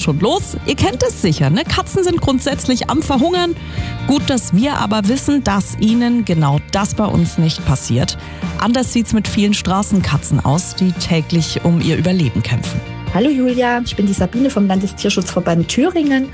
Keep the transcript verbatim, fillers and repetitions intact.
schon los. Ihr kennt es sicher, ne? Katzen sind grundsätzlich am Verhungern. Gut, dass wir aber wissen, dass ihnen genau das bei uns nicht passiert. Anders sieht's mit vielen Straßenkatzen aus, die täglich um ihr Überleben kämpfen. Hallo Julia, ich bin die Sabine vom Landestierschutzverband Thüringen